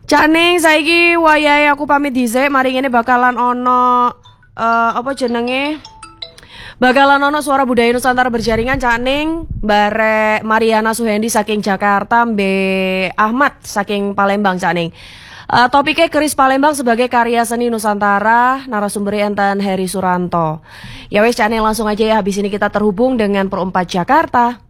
Cak Ning, saiki wayahe aku pamit dhisik. Mari ngene bakalan ono apa jenenge? Bakalan ono suara budaya Nusantara berjaringan Cak Ning, bare Mariana Suhendi saking Jakarta, Mbe Ahmad saking Palembang Cak Ning. Topiknya Keris Palembang sebagai karya seni Nusantara, narasumber enten Heri Suranto. Ya wes Cak Ning langsung aja ya, habis ini kita terhubung dengan Perempat Jakarta.